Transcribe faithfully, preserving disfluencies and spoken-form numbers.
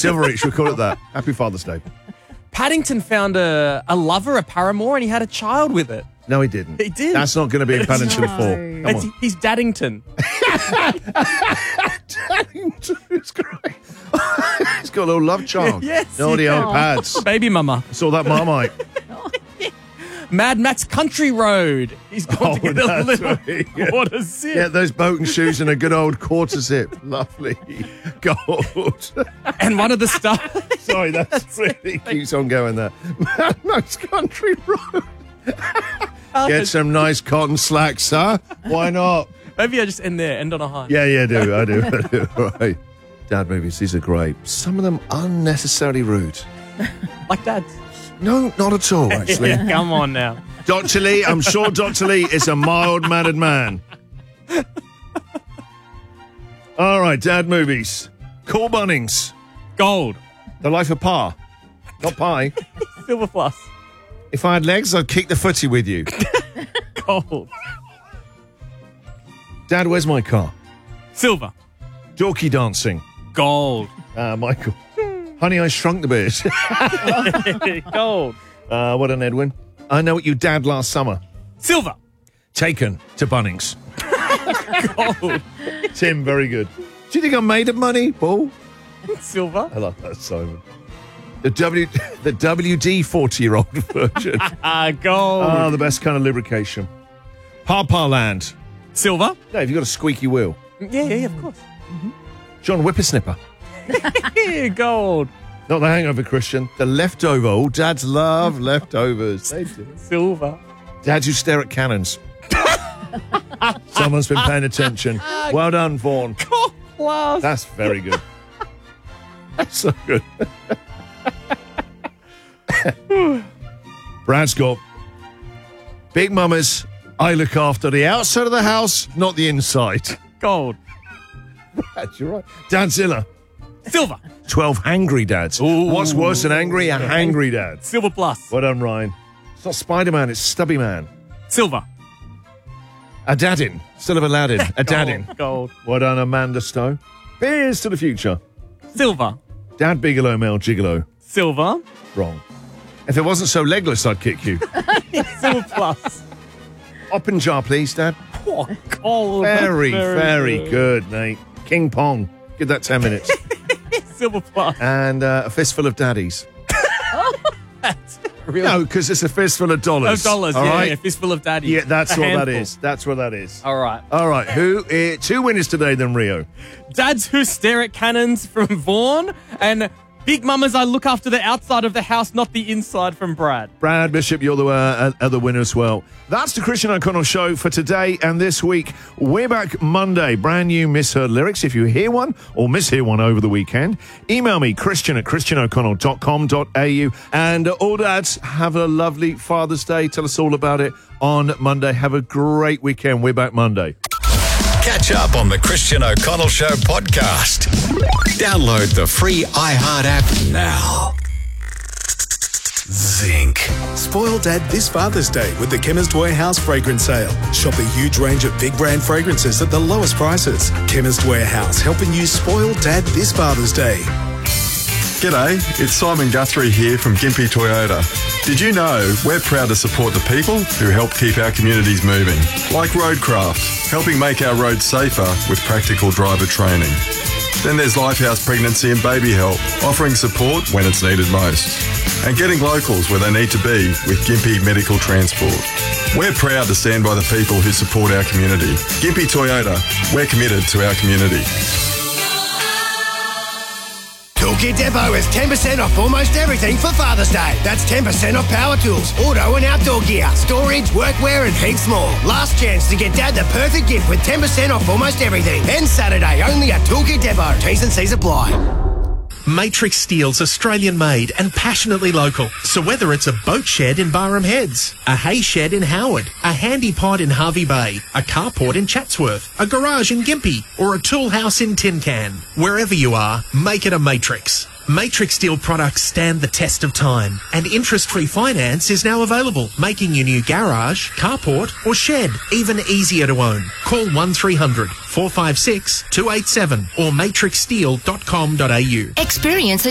Silver each, we'll call it that. Happy Father's Day. Paddington found a, a lover, a paramour, and he had a child with it. No, he didn't. He did. That's not going to be in Paddington No. four. Come It's, on. he's Daddington. Paddington is great. He's got a little love child. Yes, Naughty he old does. pads. Baby mama. Saw that Marmite. Mad Max Country Road. He's gone Oh, to get a that's little right, yeah. quarter zip. Yeah, those boating shoes and a good old quarter zip. Lovely. Gold. And one of the stars. Sorry, that's really keeps on going there. Mad Max Country Road. Get some nice cotton slacks, huh? Why not? Maybe I just end there, end on a high. Yeah, yeah, I do. I do. I do. All right. Dad movies, these are great. Some of them unnecessarily rude. Like Dad's. No, not at all, actually. Come on now. Doctor Lee, I'm sure Doctor Lee is a mild-mannered man. All right, Dad movies. Cool Bunnings. Gold. The Life of Pa. Not pie. Silver plus. If I had legs, I'd kick the footy with you. Gold. Dad, where's my car? Silver. Dorky dancing. Gold. Ah, Michael. Honey, I Shrunk the Beard. Gold. uh, what an Edwin. I know what you dad last summer. Silver. Taken to Bunnings. Gold. Tim, very good. Do you think I'm made of money, Paul? Silver. I love that, Simon. The W, the W D forty-year-old version. Ah, gold. Ah, the best kind of lubrication. Pawpaw Land. Silver. No, have you got a squeaky wheel? Yeah, yeah, yeah, of course. John Whippersnipper. Gold. Not the Hangover, Christian. The Leftover. Oh, dads love leftovers. They do. Silver. Dads who stare at cannons. Someone's been paying attention. Well done, Vaughan. Gold plus. That's very good. That's so good. Brad's got Big Mamas. I look after the outside of the house, not the inside. Gold. Brad, you're right. Dadzilla. Silver. twelve hangry dads. Ooh. What's worse than angry? A hangry dad. Silver plus. Well done, Ryan. It's not Spider-Man, it's Stubby Man. Silver. A daddin. Still of Aladdin. A daddin. Gold. Gold. Well done, Amanda Stowe. Here's to the future. Silver. Dad Bigelow, Mel Gigolo. Silver. Wrong. If it wasn't so legless, I'd kick you. Silver plus. Open jar, please, Dad. Oh, gold. Very, very, good, Nate. King Pong. Give that ten minutes. Silver plus. And uh, a fistful of daddies. That's really No, because it's a fistful of dollars. of dollars. All Yeah, right? yeah, fistful of daddy. Yeah, that's A what handful. that is. That's what that is. All right. All right. Who? Uh, two winners today, then Rio. Dads who stare at cannons from Vaughan, and Big Mamas I look after the outside of the house, not the inside from Brad. Brad Bishop, you're the uh, other winner as well. That's the Christian O'Connell Show for today and this week. We're back Monday. Brand new misheard lyrics. If you hear one or mishear one over the weekend, email me, Christian at christian o'connell dot com dot a u. And uh, all dads, have a lovely Father's Day. Tell us all about it on Monday. Have a great weekend. We're back Monday. Catch up on the Christian O'Connell Show podcast. Download the free iHeart app now. Zinc. Spoil Dad this Father's Day with the Chemist Warehouse fragrance sale. Shop a huge range of big brand fragrances at the lowest prices. Chemist Warehouse, helping you spoil Dad this Father's Day. G'day, it's Simon Guthrie here from Gympie Toyota. Did you know we're proud to support the people who help keep our communities moving? Like Roadcraft, helping make our roads safer with practical driver training. Then there's Lifehouse Pregnancy and Baby Help, offering support when it's needed most. And getting locals where they need to be with Gympie Medical Transport. We're proud to stand by the people who support our community. Gympie Toyota, we're committed to our community. Toolkit Depot is ten percent off almost everything for Father's Day. That's ten percent off power tools, auto and outdoor gear, storage, workwear and heaps more. Last chance to get Dad the perfect gift with ten percent off almost everything. Ends Saturday only at Toolkit Depot. T's and C's apply. Matrix Steel's Australian made and passionately local. So whether it's a boat shed in Barham Heads, a hay shed in Howard, a handy pod in Harvey Bay, a carport in Chatsworth, a garage in Gympie, or a tool house in Tin Can, wherever you are, make it a Matrix. Matrix Steel products stand the test of time, and interest-free finance is now available, making your new garage, carport or shed even easier to own. Call one three hundred, four five six, two eight seven or matrix steel dot com dot a u. Experience